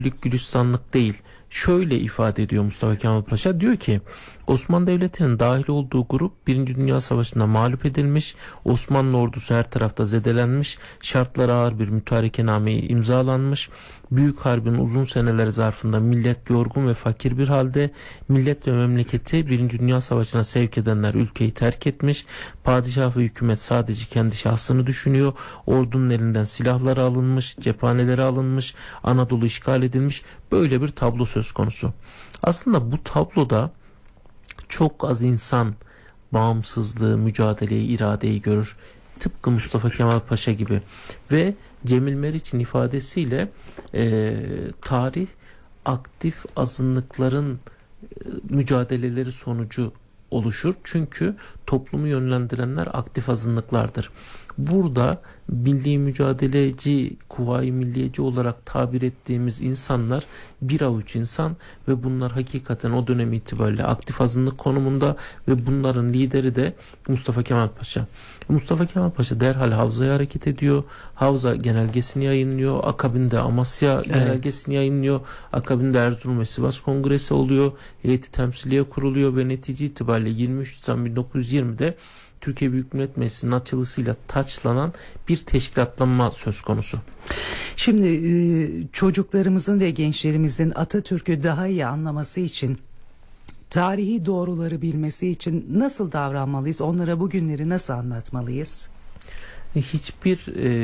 gülistanlık değil. Şöyle ifade ediyor Mustafa Kemal Paşa. Diyor ki Osmanlı Devleti'nin dahil olduğu grup Birinci Dünya Savaşı'nda mağlup edilmiş, Osmanlı ordusu her tarafta zedelenmiş, şartları ağır bir mütarekename imzalanmış, Büyük Harbi'nin uzun seneleri zarfında millet yorgun ve fakir bir halde, millet ve memleketi Birinci Dünya Savaşı'na sevk edenler ülkeyi terk etmiş, padişah ve hükümet sadece kendi şahsını düşünüyor, ordunun elinden silahları alınmış, cephaneleri alınmış, Anadolu işgal edilmiş, böyle bir tablo söz konusu. Aslında bu tabloda çok az insan bağımsızlığı, mücadeleyi, iradeyi görür. Tıpkı Mustafa Kemal Paşa gibi. Ve Cemil Meriç'in ifadesiyle tarih aktif azınlıkların mücadeleleri sonucu oluşur. Çünkü toplumu yönlendirenler aktif azınlıklardır. Burada milli mücadeleci, kuvayi milliyeci olarak tabir ettiğimiz insanlar bir avuç insan ve bunlar hakikaten o dönem itibariyle aktif azınlık konumunda ve bunların lideri de Mustafa Kemal Paşa. Mustafa Kemal Paşa derhal Havza'ya hareket ediyor. Havza genelgesini yayınlıyor. Akabinde Amasya genelgesini yayınlıyor. Akabinde Erzurum ve Sivas Kongresi oluyor. Heyeti temsiliye kuruluyor ve netice itibariyle 23 Nisan 1920'de Türkiye Büyük Millet Meclisi'nin açılısıyla taçlanan bir teşkilatlanma söz konusu. Şimdi çocuklarımızın ve gençlerimizin Atatürk'ü daha iyi anlaması için, tarihi doğruları bilmesi için nasıl davranmalıyız? Onlara bugünleri nasıl anlatmalıyız? Hiçbir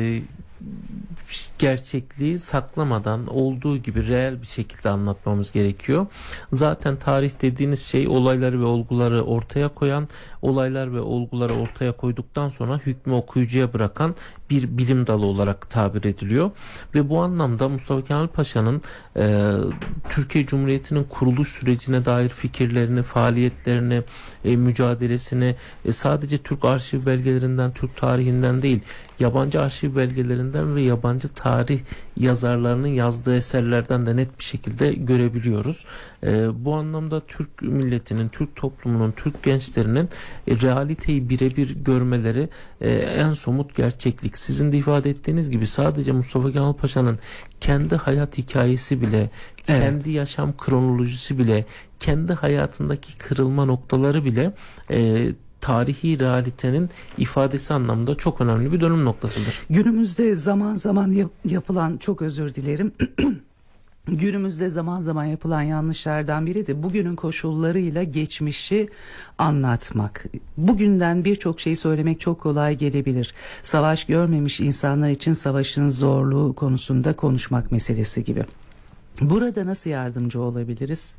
gerçekliği saklamadan olduğu gibi reel bir şekilde anlatmamız gerekiyor. Zaten tarih dediğiniz şey olayları ve olguları ortaya koyan, olaylar ve olguları ortaya koyduktan sonra hükmü okuyucuya bırakan bir bilim dalı olarak tabir ediliyor. Ve bu anlamda Mustafa Kemal Paşa'nın Türkiye Cumhuriyeti'nin kuruluş sürecine dair fikirlerini, faaliyetlerini, mücadelesini sadece Türk arşiv belgelerinden, Türk tarihinden değil, yabancı arşiv belgelerinden ve yabancı tarih yazarlarının yazdığı eserlerden de net bir şekilde görebiliyoruz. Bu anlamda Türk milletinin, Türk toplumunun, Türk gençlerinin realiteyi birebir görmeleri en somut gerçeklik. Sizin de ifade ettiğiniz gibi sadece Mustafa Kemal Paşa'nın kendi hayat hikayesi bile, kendi yaşam kronolojisi bile, kendi hayatındaki kırılma noktaları bile tarihi realitenin ifadesi anlamında çok önemli bir dönüm noktasıdır. Günümüzde zaman zaman yapılan, çok özür dilerim, günümüzde zaman zaman yapılan yanlışlardan biri de bugünün koşullarıyla geçmişi anlatmak. Bugünden birçok şey söylemek çok kolay gelebilir. Savaş görmemiş insanlar için savaşın zorluğu konusunda konuşmak meselesi gibi. Burada nasıl yardımcı olabiliriz?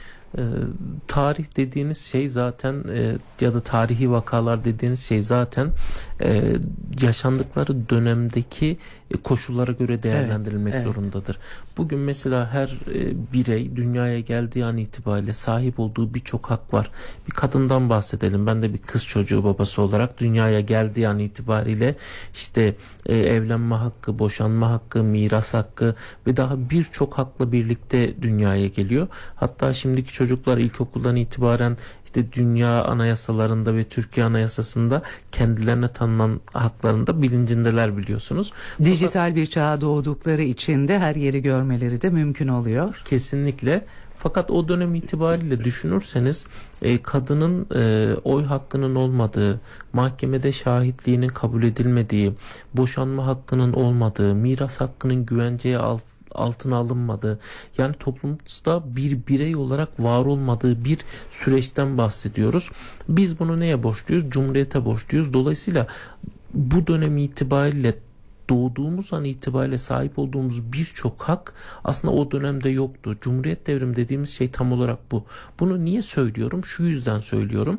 Tarih dediğiniz şey zaten ya da tarihi vakalar dediğiniz şey zaten yaşandıkları dönemdeki koşullara göre değerlendirilmek zorundadır. Bugün mesela her birey dünyaya geldiği an itibariyle sahip olduğu birçok hak var. Bir kadından bahsedelim. Ben de bir kız çocuğu babası olarak dünyaya geldiği an itibariyle işte evlenme hakkı, boşanma hakkı, miras hakkı ve daha birçok hakla birlikte dünyaya geliyor. Hatta şimdiki çocuklar ilkokuldan itibaren işte dünya anayasalarında ve Türkiye anayasasında kendilerine tanınan haklarında bilincindeler, biliyorsunuz. Dijital bir çağa doğdukları için de her yeri görmeleri de mümkün oluyor. Kesinlikle. Fakat o dönem itibariyle düşünürseniz kadının oy hakkının olmadığı, mahkemede şahitliğinin kabul edilmediği, boşanma hakkının olmadığı, miras hakkının güvenceye altına alınmadığı, yani toplumda bir birey olarak var olmadığı bir süreçten bahsediyoruz. Biz bunu neye borçluyuz? Cumhuriyete borçluyuz. Dolayısıyla bu dönem itibariyle doğduğumuz an itibariyle sahip olduğumuz birçok hak aslında o dönemde yoktu. Cumhuriyet devrimi dediğimiz şey tam olarak bu. Bunu niye söylüyorum? Şu yüzden söylüyorum.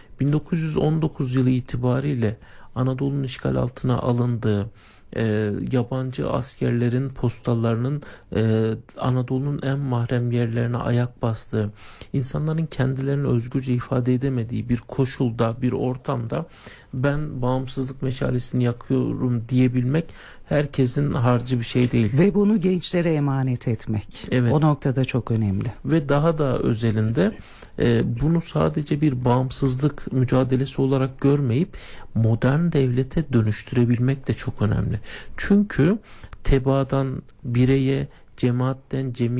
1919 yılı itibariyle Anadolu'nun işgal altına alındığı, yabancı askerlerin postalarının Anadolu'nun en mahrem yerlerine ayak bastığı, insanların kendilerini özgürce ifade edemediği bir koşulda, bir ortamda ben bağımsızlık meşalesini yakıyorum diyebilmek herkesin harcı bir şey değil. Ve bunu gençlere emanet etmek. O noktada çok önemli. Ve daha da özelinde bunu sadece bir bağımsızlık mücadelesi olarak görmeyip modern devlete dönüştürebilmek de çok önemli. Çünkü tebaadan bireye, cemaatten cemiyete